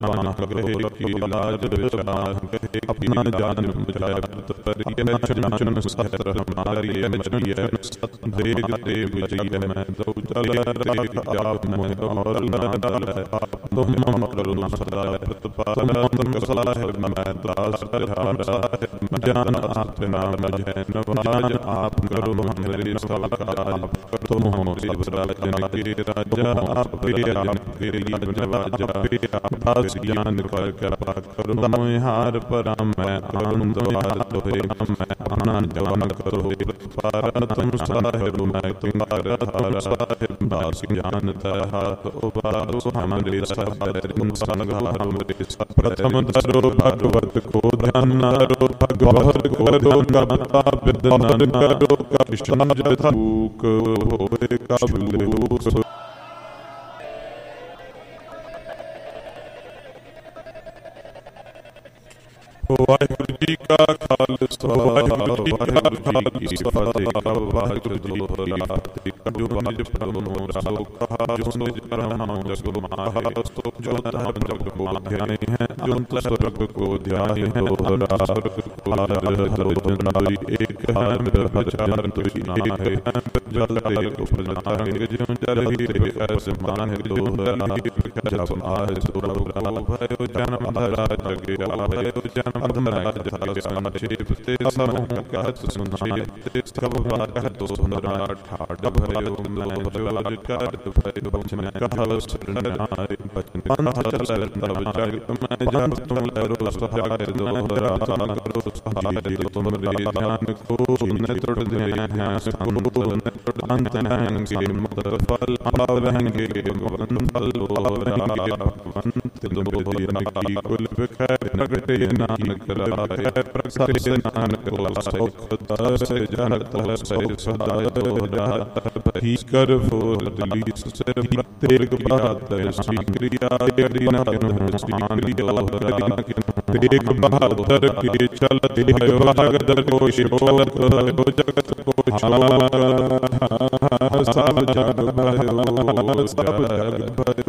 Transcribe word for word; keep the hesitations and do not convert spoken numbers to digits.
कहे की लाज बचाह कहे अपना जान बचाया परियन चंचन सहस्र हमारी मचन सत देग देव जी मैं दो चल रे आप मोह और नादल तुम मम करुणा सदा प्रतिपाल तुम साहिब मैं दास धारा जान आप नाम जय नवाज आप करो मेरे सवाल तुम हो सब राजन के राजा आप के लिए नवाजा दास ज्ञान कर कृपा करो हार पर मैं आनंद तोहे मैं अपना जवान करो पार तुम साहिब मैं तुम्हारा धारा साहिब दास ज्ञान हाथ उबारो हमारे सब संघार मेरे प्रथम धरो भगवत को ध्यान नारो भगवत करो गमता विद्वान करो कृष्ण जथा भूख होए कबूल वाहिगुरु जी का खालसा वाहिगुरु जी का खालसा वाहिगुरु जी फतेह जो निज प्रभु रासो कहा जो निज परम जसो महा सो जो धर्म जग को ध्यान है जो स्वर्ग को ध्यान है दोहरा स्वर्ग को हरो एक है ब्रह्मचार तुझी एक है जल एक प्रजान जो चरहि ते ऐसे मान है दोहरा जब आए सुरभ भयो जन्म धरा जगे भयो जन्म अधमराज संक्षेप ते समूह कहत सुनाए ते सब बात तो सुनरा ठाट भयो लोज करत भयो मैं कहल सुनाए पंथ चल तब जग मैं जब तुम लरो सहाय दोहरा करो सहाय तुम रे ध्यान को नेत्र ध्यान को नेत्र अंत के मुक्त फल आवेंगे वन फल आवेंगे वंत दोहरी की कुल बिखर प्रगटे नानक राय प्रगटे नानक सुख दस जनत से सदा दोहरा ही कर फूल दिली से प्रत्येक बात श्री क्रिया यदि न सान दोहरा एक बहादुर के चलते भयो भागदर को शिरोल करो जगत को सब जग भयो सब जग भयो